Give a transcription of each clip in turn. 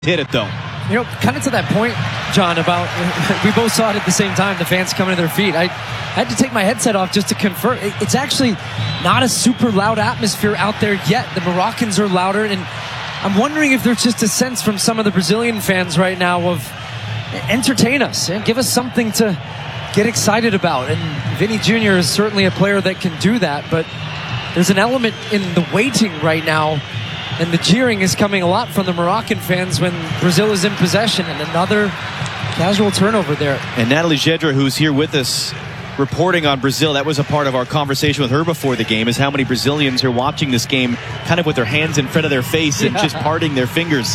Hit it though. You know, kind of to that point, John, about we both saw it at the same time, the fans coming to their feet. I had to take my headset off just to confirm. It's actually not a super loud atmosphere out there yet. The Moroccans are louder, and I'm wondering if there's just a sense from some of the Brazilian fans right now of entertain us and give us something to get excited about. And Vinny Jr. is certainly a player that can do that, but there's an element in the waiting right now. And the cheering is coming a lot from the Moroccan fans when Brazil is in possession. And another casual turnover there. And Natalie Gedra, who's here with us reporting on Brazil, that was a part of our conversation with her before the game, is how many Brazilians are watching this game kind of with their hands in front of their face and just parting their fingers.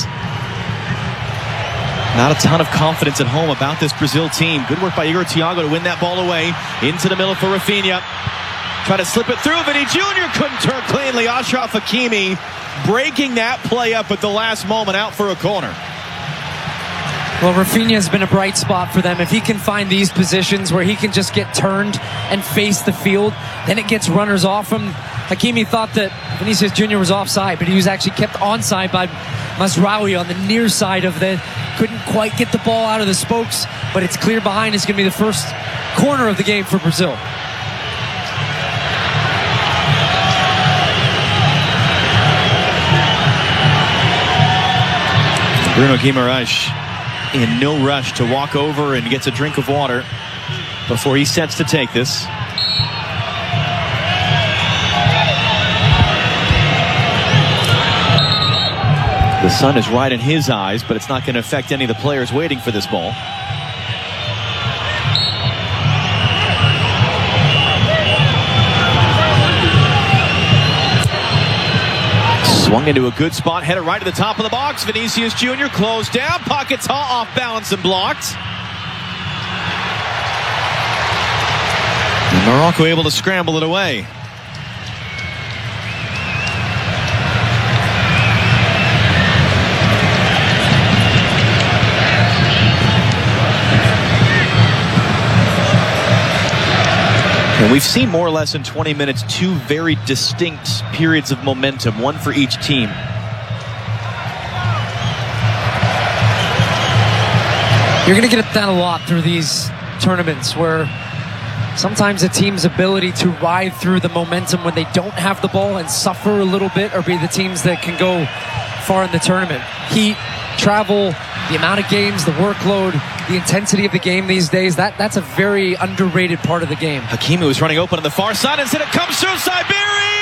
Not a ton of confidence at home about this Brazil team. Good work by Igor Thiago to win that ball away. Into the middle for Rafinha. Try to slip it through. Vinny Jr. couldn't turn cleanly. Achraf Hakimi breaking that play up at the last moment, out for a corner. Well, Rafinha has been a bright spot for them. If he can find these positions where he can just get turned and face the field, then it gets runners off him. Hakimi thought that Vinicius Jr. was offside, but he was actually kept onside by Mazraoui on the near side of the... Couldn't quite get the ball out of the spokes, but it's clear behind. It's going to be the first corner of the game for Brazil. Bruno Guimaraes in no rush to walk over and gets a drink of water before he sets to take this. The sun is right in his eyes, but it's not going to affect any of the players waiting for this ball. Swung into a good spot, headed right to the top of the box. Vinicius Jr. closed down, pockets off balance and blocked. And Morocco able to scramble it away. And we've seen more or less in 20 minutes two very distinct periods of momentum, one for each team. You're going to get that a lot through these tournaments where sometimes a team's ability to ride through the momentum when they don't have the ball and suffer a little bit or be the teams that can go far in the tournament. Heat, travel, the amount of games, the workload, the intensity of the game these days, that's a very underrated part of the game. Hakimi was running open on the far side, instead it comes through Saibiri!